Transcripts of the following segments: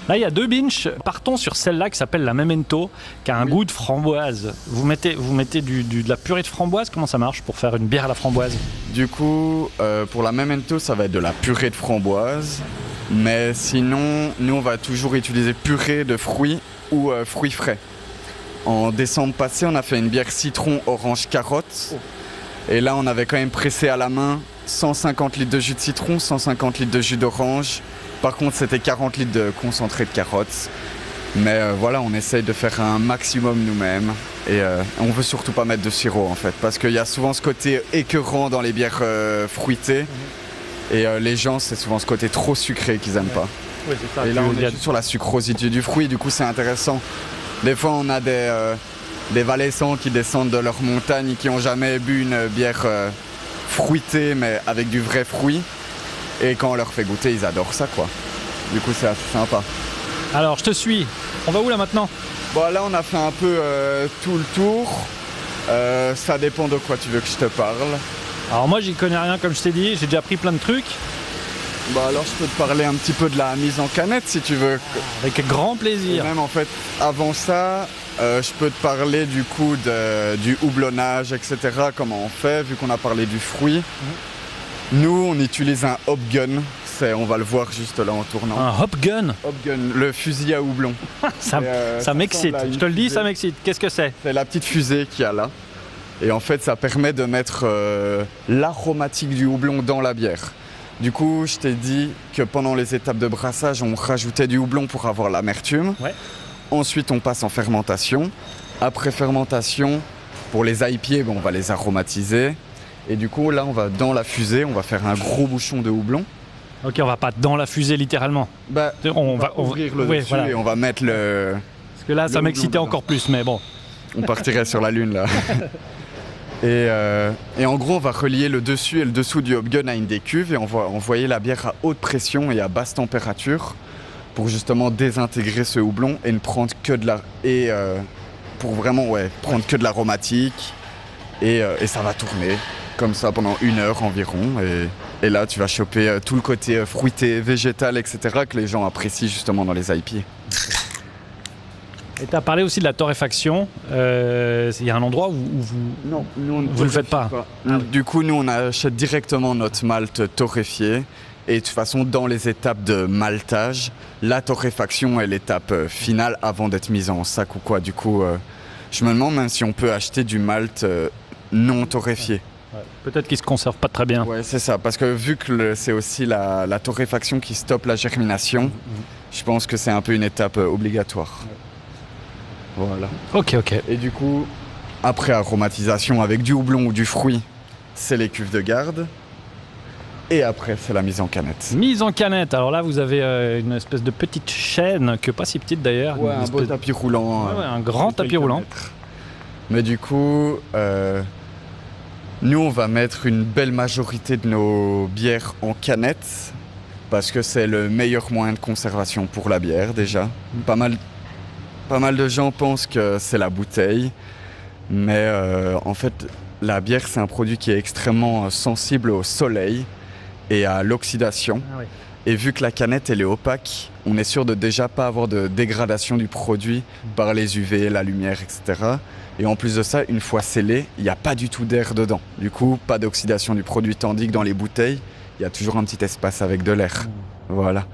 Là, il y a 2 binges. Partons sur celle-là qui s'appelle la Memento, qui a un goût de framboise. Vous mettez de la purée de framboise. Comment ça marche pour faire une bière à la framboise? Du coup, pour la Memento, ça va être de la purée de framboise. Mais sinon, nous, on va toujours utiliser purée de fruits ou fruits frais. En décembre passé, on a fait une bière citron, orange, carotte. Et là, on avait quand même pressé à la main 150 litres de jus de citron, 150 litres de jus d'orange. Par contre, c'était 40 litres de concentré de carottes. Mais voilà, on essaye de faire un maximum nous-mêmes. Et on veut surtout pas mettre de sirop, en fait. Parce qu'il y a souvent ce côté écœurant dans les bières fruitées. Et les gens, c'est souvent ce côté trop sucré qu'ils n'aiment pas. Oui, c'est ça. Et là, on est juste sur la sucrosité du fruit. Du coup, c'est intéressant. Des fois, on a des Valaisans qui descendent de leur montagne et qui n'ont jamais bu une bière fruitée, mais avec du vrai fruit. Et quand on leur fait goûter, ils adorent ça, quoi. Du coup, c'est assez sympa. Alors, je te suis. On va où là maintenant? Bon, là, on a fait un peu tout le tour. Ça dépend de quoi tu veux que je te parle. Alors moi, j'y connais rien, comme je t'ai dit. J'ai déjà pris plein de trucs. Bah alors, je peux te parler un petit peu de la mise en canette, si tu veux. Avec grand plaisir. Et même, en fait, avant ça, je peux te parler du coup du houblonnage, etc. Comment on fait, vu qu'on a parlé du fruit. Nous, on utilise un hop gun. On va le voir juste là en tournant. Un hop gun? Hop gun, le fusil à houblon. Ça m'excite. Je te le dis, ça m'excite. Qu'est-ce que c'est? C'est la petite fusée qu'il y a là. Et en fait, ça permet de mettre l'aromatique du houblon dans la bière. Du coup, je t'ai dit que pendant les étapes de brassage, on rajoutait du houblon pour avoir l'amertume. Ouais. Ensuite, on passe en fermentation. Après fermentation, pour les IPA, on va les aromatiser. Et du coup, là, on va dans la fusée, on va faire un gros bouchon de houblon. Ok, on va pas dans la fusée littéralement. Bah, on va ouvrir le dessus voilà. Et on va mettre le... Parce que là, ça m'excitait encore plus, mais bon. On partirait sur la lune, là. Et en gros, on va relier le dessus et le dessous du hop gun à une des cuves et on va envoyer la bière à haute pression et à basse température pour justement désintégrer ce houblon et ne prendre que de la... pour vraiment, prendre que de l'aromatique et ça va tourner comme ça pendant 1 heure environ et là, tu vas choper tout le côté fruité, végétal, etc. que les gens apprécient justement dans les IPA. Et tu as parlé aussi de la torréfaction. Il y a un endroit où vous... Non, nous, vous ne le faites pas. Du coup, nous, on achète directement notre malt torréfié. Et de toute façon, dans les étapes de maltage, la torréfaction est l'étape finale avant d'être mise en sac ou quoi. Du coup, je me demande même si on peut acheter du malt non torréfié. Ouais. Peut-être qu'il ne se conserve pas très bien. Ouais, c'est ça. Parce que vu que c'est aussi la torréfaction qui stoppe la germination, je pense que c'est un peu une étape obligatoire. Ouais. Voilà. Ok. Et du coup, après aromatisation avec du houblon ou du fruit, c'est les cuves de garde. Et après, c'est la mise en canette. Mise en canette. Alors là, vous avez une espèce de petite chaîne, que pas si petite d'ailleurs. Ouais, un beau tapis roulant. Ouais, un grand tapis roulant. Mais du coup, nous, on va mettre une belle majorité de nos bières en canette parce que c'est le meilleur moyen de conservation pour la bière déjà. Pas mal de gens pensent que c'est la bouteille, mais en fait, la bière, c'est un produit qui est extrêmement sensible au soleil et à l'oxydation. Ah oui. Et vu que la canette, elle est opaque, on est sûr de déjà pas avoir de dégradation du produit par les UV, la lumière, etc. Et en plus de ça, une fois scellé, il n'y a pas du tout d'air dedans. Du coup, pas d'oxydation du produit, tandis que dans les bouteilles, il y a toujours un petit espace avec de l'air. Voilà.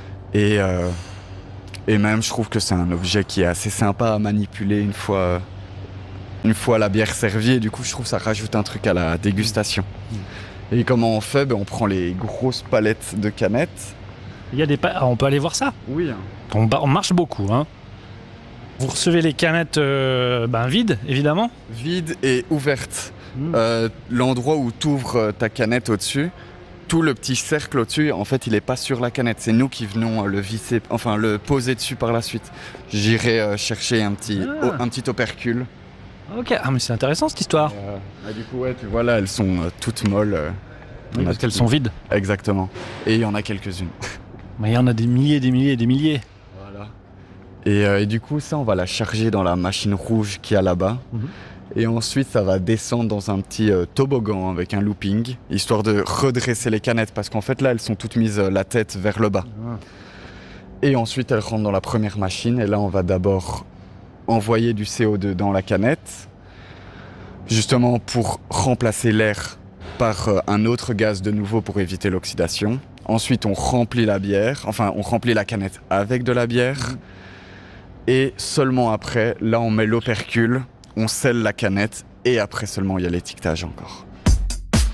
Et même, je trouve que c'est un objet qui est assez sympa à manipuler une fois la bière servie. Et du coup, je trouve que ça rajoute un truc à la dégustation. Et comment on fait? On prend les grosses palettes de canettes. On peut aller voir ça? Oui. On marche beaucoup. Hein. Vous recevez les canettes vides, évidemment? Vides et ouvertes. L'endroit où tu ouvres ta canette au-dessus, tout le petit cercle au-dessus, en fait, il n'est pas sur la canette. C'est nous qui venons le poser dessus par la suite. J'irai chercher un petit opercule. Ok, mais c'est intéressant cette histoire. Du coup, tu vois là, elles sont toutes molles. Oui, parce qu'elles sont vides. Exactement. Et il y en a quelques-unes. Mais il y en a des milliers, des milliers, des milliers. Voilà. Et du coup, ça, on va la charger dans la machine rouge qu'il y a là-bas. Et ensuite, ça va descendre dans un petit toboggan avec un looping, histoire de redresser les canettes. Parce qu'en fait, là, elles sont toutes mises la tête vers le bas. Et ensuite, elle rentre dans la première machine. Et là, on va d'abord envoyer du CO2 dans la canette, justement pour remplacer l'air par un autre gaz de nouveau pour éviter l'oxydation. Ensuite, on remplit la bière, enfin, on remplit la canette avec de la bière. Et seulement après, là, on met l'opercule, on scelle la canette et après seulement, il y a l'étiquetage encore.